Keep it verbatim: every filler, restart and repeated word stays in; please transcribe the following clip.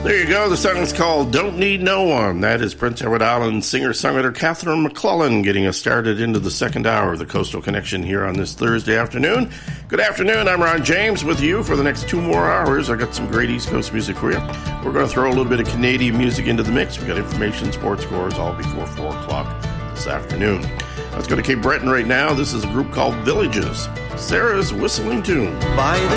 There you go. The song is called Don't Need No One. That is Prince Edward Island singer-songwriter Catherine McClellan getting us started into the second hour of the Coastal Connection here on this Thursday afternoon. Good afternoon. I'm Ron James with you for the next two more hours. I got some great East Coast music for you. We're going to throw a little bit of Canadian music into the mix. We got information, sports scores, all before four o'clock this afternoon. Let's go to Cape Breton right now. This is a group called Villages. Sarah's Whistling Tune. By the